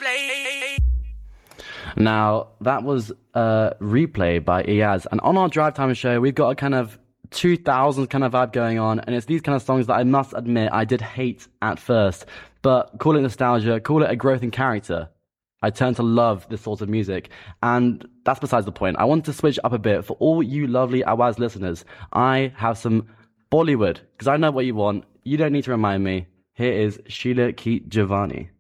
Now, that was Replay by Iyaz. And on our Drive Time show, we've got a kind of 2000s kind of vibe going on. And it's these kind of songs that I must admit I did hate at first. But call it nostalgia, call it a growth in character. I turned to love this sort of music. And that's besides the point. I want to switch up a bit. For all you lovely Awaz listeners, I have some Bollywood. Because I know what you want. You don't need to remind me. Here is Sheila Keet Giovanni.